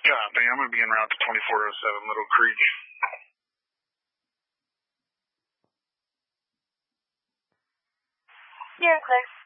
Copy. I'm going to be en route to 2407 Little Creek. You're clear.